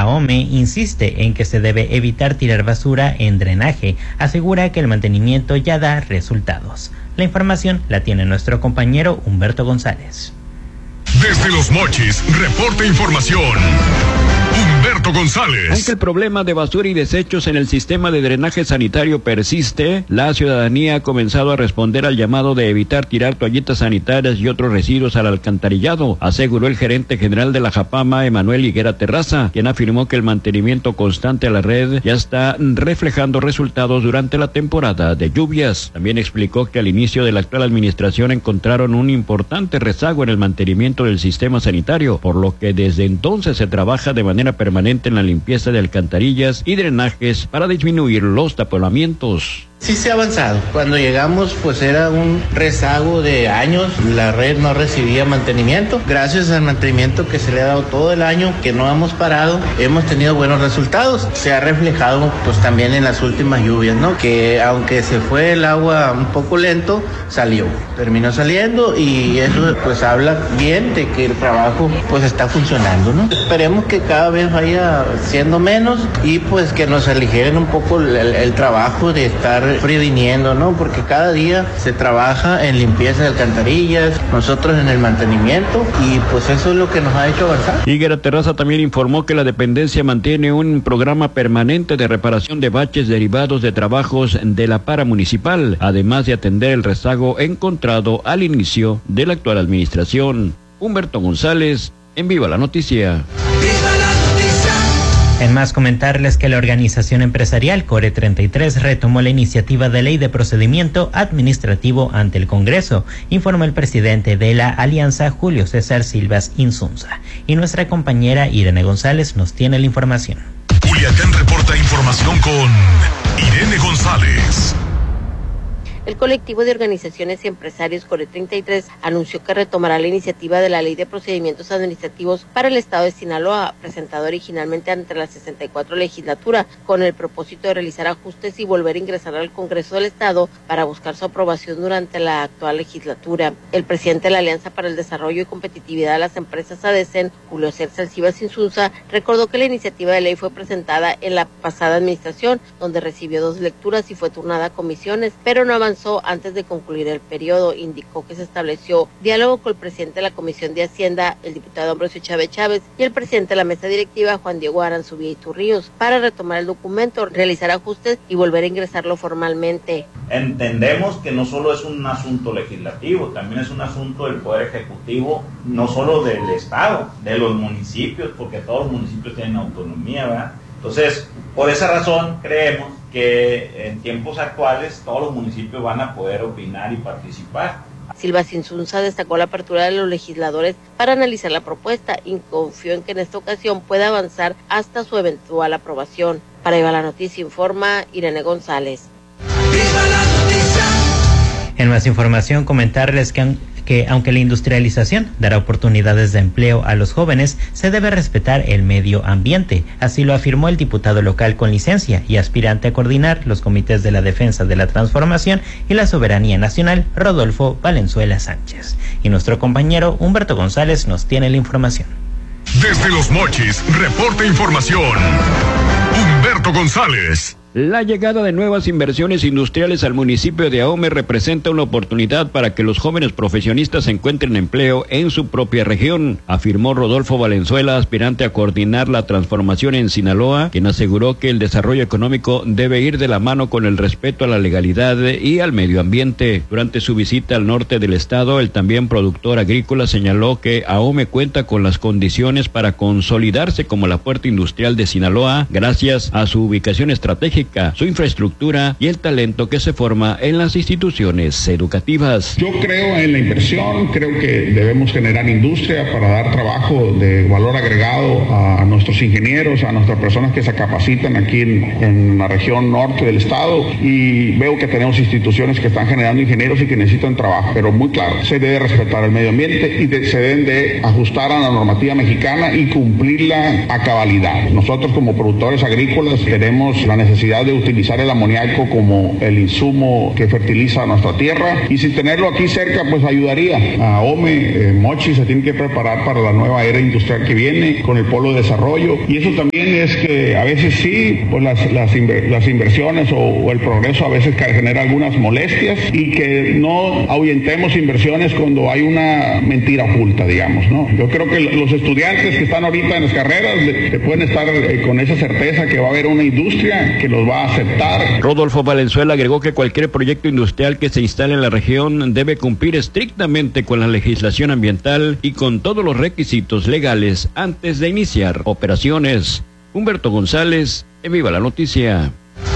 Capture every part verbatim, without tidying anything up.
AOME insiste en que se debe evitar tirar basura en drenaje. Asegura que el mantenimiento ya da resultados. La información la tiene nuestro compañero Humberto González. Desde Los Mochis, reporta información Humberto González. Aunque el problema de basura y desechos en el sistema de drenaje sanitario persiste, la ciudadanía ha comenzado a responder al llamado de evitar tirar toallitas sanitarias y otros residuos al alcantarillado, aseguró el gerente general de la Japama, Emanuel Higuera Terraza, quien afirmó que el mantenimiento constante a la red ya está reflejando resultados durante la temporada de lluvias. También explicó que al inicio de la actual administración encontraron un importante rezago en el mantenimiento del sistema sanitario, por lo que desde entonces se trabaja de manera permanente en la limpieza de alcantarillas y drenajes para disminuir los taponamientos. Sí se ha avanzado. Cuando llegamos, pues era un rezago de años. La red no recibía mantenimiento. Gracias al mantenimiento que se le ha dado todo el año, que no hemos parado, hemos tenido buenos resultados. Se ha reflejado, pues también en las últimas lluvias, ¿no? Que aunque se fue el agua un poco lento, salió. Terminó saliendo y eso, pues habla bien de que el trabajo, pues está funcionando, ¿no? Esperemos que cada vez vaya siendo menos y pues que nos aligeren un poco el, el trabajo de estar previniendo, ¿no? Porque cada día se trabaja en limpieza de alcantarillas, nosotros en el mantenimiento, y pues eso es lo que nos ha hecho avanzar. Higuera Terraza también informó que la dependencia mantiene un programa permanente de reparación de baches derivados de trabajos de la paramunicipal, además de atender el rezago encontrado al inicio de la actual administración. Humberto González, en Viva la Noticia. En más, comentarles que la organización empresarial Core treinta y tres retomó la iniciativa de ley de procedimiento administrativo ante el Congreso, informó el presidente de la alianza, Julio César Silvas Insunza. Y nuestra compañera Irene González nos tiene la información. Culiacán reporta información con Irene González. El colectivo de organizaciones y empresarios Core treinta y tres anunció que retomará la iniciativa de la Ley de Procedimientos Administrativos para el Estado de Sinaloa, presentada originalmente ante la sesenta y cuatro legislatura, con el propósito de realizar ajustes y volver a ingresar al Congreso del Estado para buscar su aprobación durante la actual legislatura. El presidente de la Alianza para el Desarrollo y Competitividad de las Empresas ADECEN, Julio César Silvas Insunza, recordó que la iniciativa de ley fue presentada en la pasada administración, donde recibió dos lecturas y fue turnada a comisiones, pero no avanzó antes de concluir el periodo. Indicó que se estableció diálogo con el presidente de la Comisión de Hacienda, el diputado Ambrosio Chávez Chávez, y el presidente de la mesa directiva, Juan Diego Aranzubía Iturríos, para retomar el documento, realizar ajustes y volver a ingresarlo formalmente. Entendemos que no solo es un asunto legislativo, también es un asunto del Poder Ejecutivo, no solo del Estado, de los municipios, porque todos los municipios tienen autonomía, ¿verdad? Entonces, por esa razón creemos que en tiempos actuales todos los municipios van a poder opinar y participar. Silvas Insunza destacó la apertura de los legisladores para analizar la propuesta y confió en que en esta ocasión pueda avanzar hasta su eventual aprobación. Para Viva la Noticia informa Irene González. ¡Viva la noticia! En más información, comentarles que que aunque la industrialización dará oportunidades de empleo a los jóvenes, se debe respetar el medio ambiente. Así lo afirmó el diputado local con licencia y aspirante a coordinar los comités de la defensa de la transformación y la soberanía nacional, Rodolfo Valenzuela Sánchez. Y nuestro compañero Humberto González nos tiene la información. Desde Los Mochis, reporta información Humberto González. La llegada de nuevas inversiones industriales al municipio de Ahome representa una oportunidad para que los jóvenes profesionistas encuentren empleo en su propia región, afirmó Rodolfo Valenzuela, aspirante a coordinar la transformación en Sinaloa, quien aseguró que el desarrollo económico debe ir de la mano con el respeto a la legalidad y al medio ambiente. Durante su visita al norte del estado, el también productor agrícola señaló que Ahome cuenta con las condiciones para consolidarse como la puerta industrial de Sinaloa, gracias a su ubicación estratégica, su infraestructura y el talento que se forma en las instituciones educativas. Yo creo en la inversión, creo que debemos generar industria para dar trabajo de valor agregado a nuestros ingenieros, a nuestras personas que se capacitan aquí en, en la región norte del estado, y veo que tenemos instituciones que están generando ingenieros y que necesitan trabajo, pero muy claro, se debe respetar el medio ambiente y de, se deben de ajustar a la normativa mexicana y cumplirla a cabalidad. Nosotros como productores agrícolas tenemos la necesidad necesidad de utilizar el amoníaco como el insumo que fertiliza nuestra tierra, y sin tenerlo aquí cerca pues ayudaría. A OME, eh, Mochi se tiene que preparar para la nueva era industrial que viene con el polo de desarrollo, y eso también es que a veces sí, pues las, las, inver, las inversiones o, o el progreso a veces genera algunas molestias, y que no ahuyentemos inversiones cuando hay una mentira oculta, digamos, ¿no? Yo creo que los estudiantes que están ahorita en las carreras de, de pueden estar eh, con esa certeza que va a haber una industria que los va a aceptar. Rodolfo Valenzuela agregó que cualquier proyecto industrial que se instale en la región debe cumplir estrictamente con la legislación ambiental y con todos los requisitos legales antes de iniciar operaciones. Humberto González, en Viva la Noticia.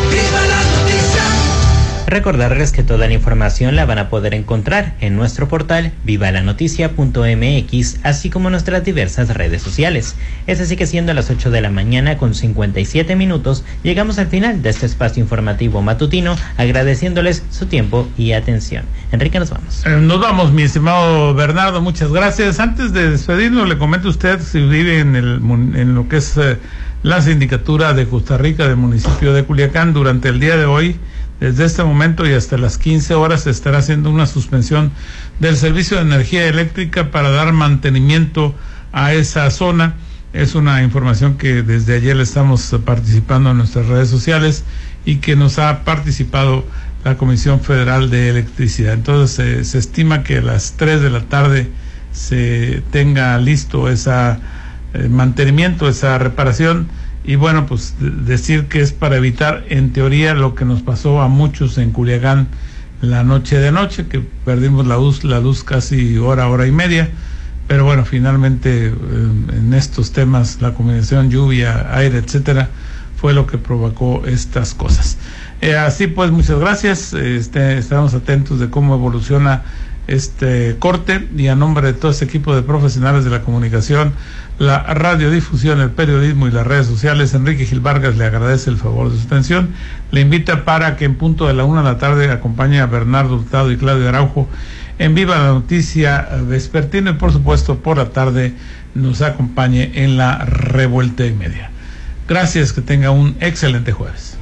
Recordarles que toda la información la van a poder encontrar en nuestro portal viva la noticia punto m x, así como en nuestras diversas redes sociales. Es así que siendo las ocho de la mañana con cincuenta y siete minutos, llegamos al final de este espacio informativo matutino, agradeciéndoles su tiempo y atención. Enrique, nos vamos. Eh, nos vamos, mi estimado Bernardo, muchas gracias. Antes de despedirnos, le comento a usted, si vive en, el, en lo que es eh, la sindicatura de Costa Rica del municipio de Culiacán, durante el día de hoy, desde este momento y hasta las quince horas se estará haciendo una suspensión del servicio de energía eléctrica para dar mantenimiento a esa zona. Es una información que desde ayer le estamos participando en nuestras redes sociales y que nos ha participado la Comisión Federal de Electricidad. Entonces eh, se estima que a las tres de la tarde se tenga listo ese eh, mantenimiento, esa reparación. Y bueno, pues decir que es para evitar en teoría lo que nos pasó a muchos en Culiacán la noche de noche, que perdimos la luz, la luz casi hora, hora y media, pero bueno, finalmente eh, en estos temas, la combinación lluvia, aire, etcétera, fue lo que provocó estas cosas. Eh, así pues, muchas gracias, este, estamos atentos de cómo evoluciona este corte, y a nombre de todo este equipo de profesionales de la comunicación, la radiodifusión, el periodismo y las redes sociales, Enrique Gil Vargas le agradece el favor de su atención. Le invita para que en punto de la una de la tarde acompañe a Bernardo Hurtado y Claudio Araujo en Viva la Noticia vespertina, y por supuesto por la tarde nos acompañe en la Revuelta y Media. Gracias, que tenga un excelente jueves.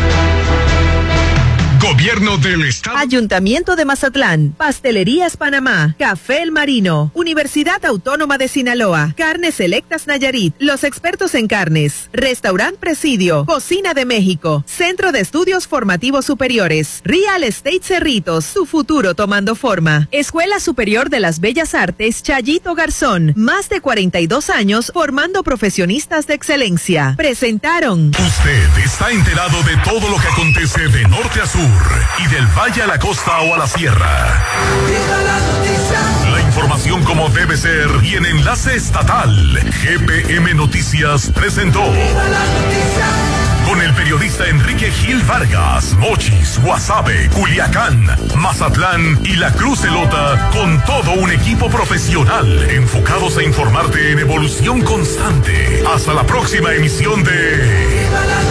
Gobierno del Estado. Ayuntamiento de Mazatlán, Pastelerías Panamá, Café El Marino, Universidad Autónoma de Sinaloa, Carnes Selectas Nayarit, los expertos en carnes, Restaurant Presidio, Cocina de México, Centro de Estudios Formativos Superiores, Real Estate Cerritos, su futuro tomando forma, Escuela Superior de las Bellas Artes Chayito Garzón, más de cuarenta y dos años formando profesionistas de excelencia. Presentaron. Usted está enterado de todo lo que acontece de norte a sur y del valle a la costa o a la sierra. La información como debe ser y en enlace estatal. G P M Noticias presentó. Con el periodista Enrique Gil Vargas, Mochis, Guasave, Culiacán, Mazatlán y La Cruz Elota, con todo un equipo profesional enfocados a informarte en evolución constante. Hasta la próxima emisión de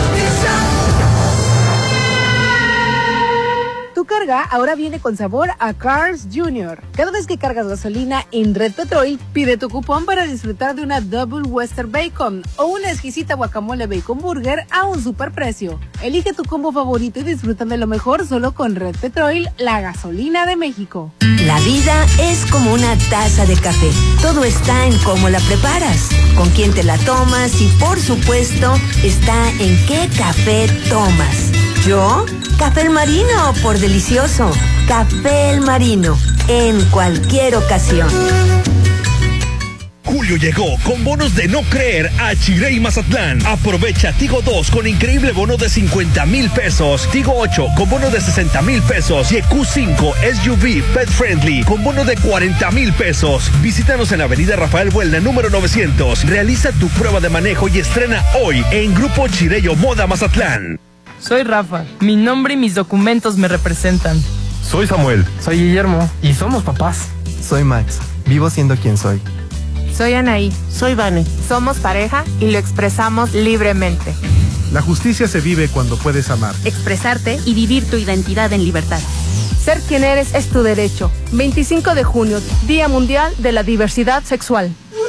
Tu carga ahora viene con sabor a Cars Junior. Cada vez que cargas gasolina en Red Petrol, pide tu cupón para disfrutar de una Double Western Bacon o una exquisita guacamole bacon burger a un superprecio. Elige tu combo favorito y disfruta de lo mejor solo con Red Petrol, la gasolina de México. La vida es como una taza de café. Todo está en cómo la preparas, con quién te la tomas y por supuesto está en qué café tomas. ¿Yo? Café El Marino, por delicioso. Café El Marino, en cualquier ocasión. Julio llegó con bonos de no creer a Chirey Mazatlán. Aprovecha Tigo dos con increíble bono de cincuenta mil pesos, Tigo ocho con bono de sesenta mil pesos y E Q cinco S U V Pet Friendly con bono de cuarenta mil pesos. Visítanos en Avenida Rafael Buelna, número novecientos. Realiza tu prueba de manejo y estrena hoy en Grupo Chireyo Moda Mazatlán. Soy Rafa, mi nombre y mis documentos me representan. Soy Samuel. Soy Guillermo y somos papás. Soy Max, vivo siendo quien soy. Soy Anaí. Soy Vane. Somos pareja y lo expresamos libremente. La justicia se vive cuando puedes amar, expresarte y vivir tu identidad en libertad. Ser quien eres es tu derecho. veinticinco de junio, Día Mundial de la Diversidad Sexual.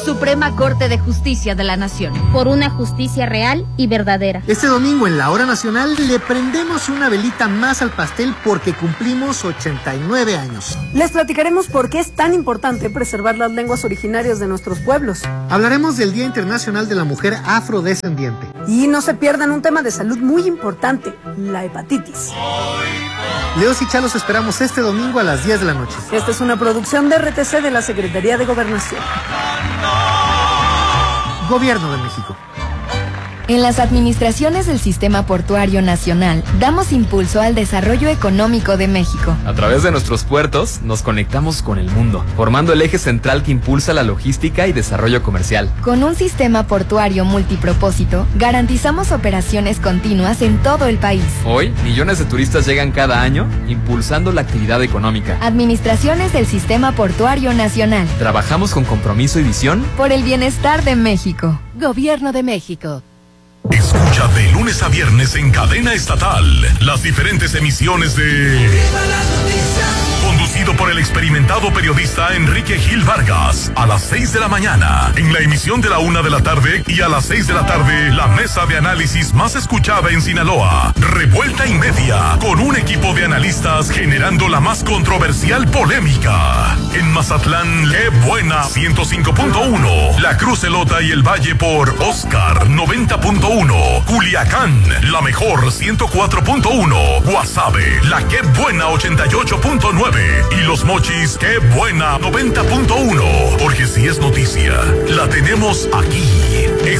Suprema Corte de Justicia de la Nación. Por una justicia real y verdadera. Este domingo en la Hora Nacional le prendemos una velita más al pastel porque cumplimos ochenta y nueve años. Les platicaremos por qué es tan importante preservar las lenguas originarias de nuestros pueblos. Hablaremos del Día Internacional de la Mujer Afrodescendiente. Y no se pierdan un tema de salud muy importante, la hepatitis. Leos y Chalos esperamos este domingo a las diez de la noche. Esta es una producción de R T C de la Secretaría de Gobernación. Gobierno de México. En las administraciones del Sistema Portuario Nacional, damos impulso al desarrollo económico de México. A través de nuestros puertos, nos conectamos con el mundo, formando el eje central que impulsa la logística y desarrollo comercial. Con un sistema portuario multipropósito, garantizamos operaciones continuas en todo el país. Hoy, millones de turistas llegan cada año, impulsando la actividad económica. Administraciones del Sistema Portuario Nacional. Trabajamos con compromiso y visión por el bienestar de México. Gobierno de México. Escucha de lunes a viernes en cadena estatal las diferentes emisiones de Conducido por el experimentado periodista Enrique Gil Vargas, a las seis de la mañana, en la emisión de la una de la tarde, y a las seis de la tarde, la mesa de análisis más escuchada en Sinaloa, Revuelta y Media, con un equipo de analistas generando la más controversial polémica. En Mazatlán, Qué Buena ciento cinco punto uno, La Cruz Elota y el Valle por Oscar noventa punto uno, Culiacán, La Mejor ciento cuatro punto uno, Guasave, La Qué Buena ochenta y ocho punto nueve y Los Mochis, Qué Buena noventa punto uno, porque si es noticia, la tenemos aquí. Es